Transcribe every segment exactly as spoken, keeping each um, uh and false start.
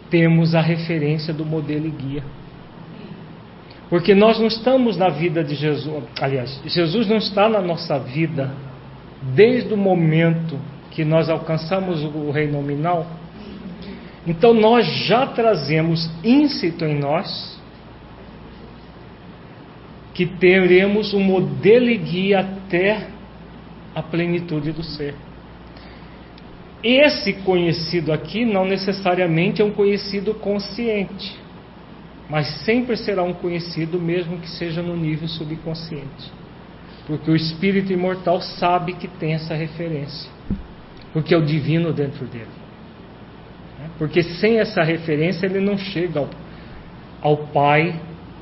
temos a referência do modelo e guia. Porque nós não estamos na vida de Jesus, aliás, Jesus não está na nossa vida desde o momento que nós alcançamos o reino nominal. Então nós já trazemos íncito em nós que teremos um modelo e guia até a plenitude do ser. Esse conhecido aqui não necessariamente é um conhecido consciente, mas sempre será um conhecido mesmo que seja no nível subconsciente, porque o espírito imortal sabe que tem essa referência, porque é o divino dentro dele, porque sem essa referência ele não chega ao, ao Pai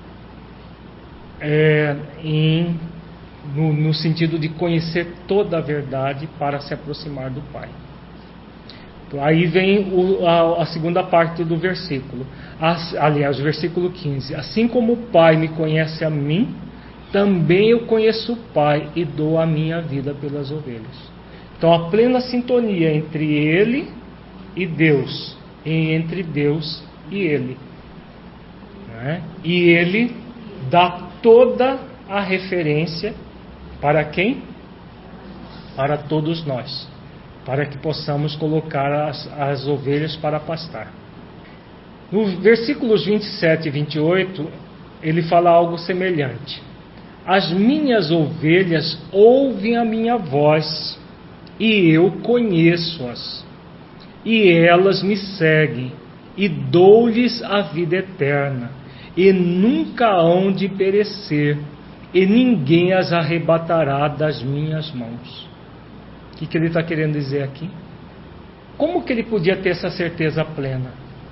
é, em, no, no sentido de conhecer toda a verdade para se aproximar do Pai. Aí vem o, a, a segunda parte do versículo, As, aliás, o versículo quinze. Assim como o Pai me conhece a mim, também eu conheço o Pai e dou a minha vida pelas ovelhas. Então a plena sintonia entre ele e Deus, e entre Deus e ele, né? E ele dá toda a referência para quem? Para todos nós, para que possamos colocar as, as ovelhas para pastar. No versículos vinte e sete e vinte e oito, ele fala algo semelhante. As minhas ovelhas ouvem a minha voz, e eu conheço-as, e elas me seguem, e dou-lhes a vida eterna, e nunca hão de perecer, e ninguém as arrebatará das minhas mãos. O que, que ele está querendo dizer aqui? Como que ele podia ter essa certeza plena?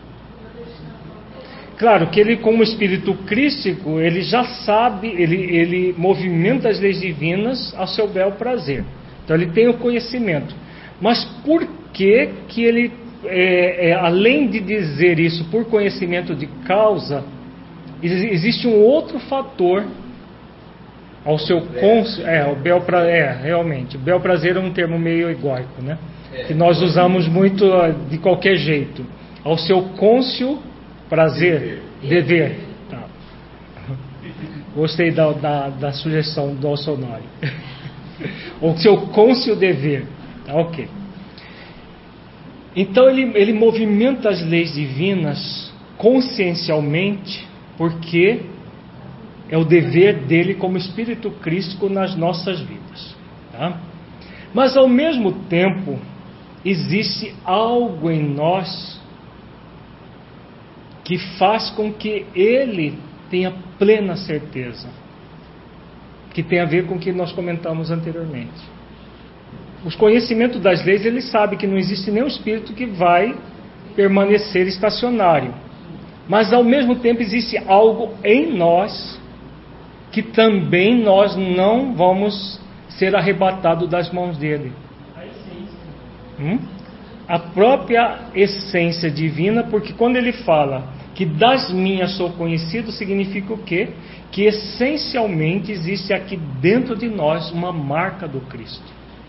Claro que ele, como espírito crístico, ele já sabe, ele, ele movimenta as leis divinas ao seu bel prazer. Então ele tem o conhecimento. Mas por que que ele, é, é, além de dizer isso por conhecimento de causa, existe um outro fator ao seu cônscio, é, o bel prazer, é, realmente, o bel prazer é um termo meio egóico, né? Que nós usamos muito de qualquer jeito. Ao seu cônscio prazer, dever. Tá. Gostei da, da, da sugestão do Alçonório. O seu cônscio dever. Tá, ok. Então ele, ele movimenta as leis divinas consciencialmente, porque é o dever dele como espírito crístico nas nossas vidas. Tá? Mas ao mesmo tempo, existe algo em nós que faz com que ele tenha plena certeza, que tem a ver com o que nós comentamos anteriormente. Os conhecimentos das leis, ele sabe que não existe nenhum espírito que vai permanecer estacionário, mas ao mesmo tempo existe algo em nós que também nós não vamos ser arrebatados das mãos dele. Hum? A própria essência divina, porque quando ele fala que das minhas sou conhecido, significa o quê? Que essencialmente existe aqui dentro de nós uma marca do Cristo,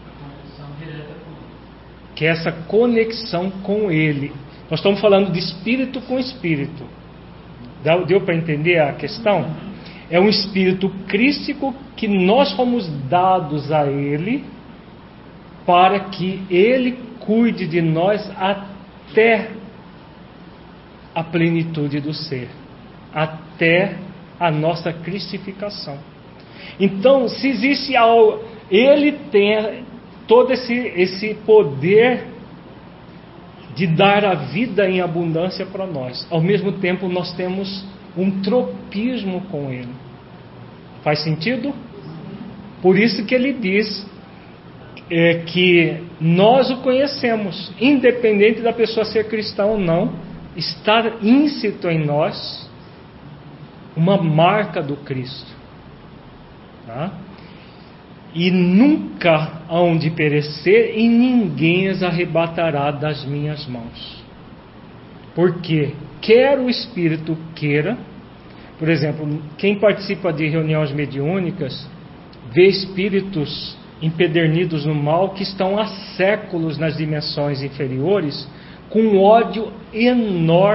que é essa conexão com ele. Nós estamos falando de espírito com espírito. Deu para entender a questão? É um espírito crístico que nós fomos dados a ele para que ele cuide de nós até a plenitude do ser, até a nossa cristificação. Então, se existe algo, ele tem todo esse, esse poder de dar a vida em abundância para nós. Ao mesmo tempo, nós temos um tropismo com ele. Faz sentido? Por isso que ele diz é, que nós o conhecemos, independente da pessoa ser cristã ou não, estar íncito em nós uma marca do Cristo, tá? E nunca hão de perecer, e ninguém as arrebatará das minhas mãos. Porque quer o espírito queira, por exemplo, quem participa de reuniões mediúnicas vê espíritos empedernidos no mal que estão há séculos nas dimensões inferiores com ódio enorme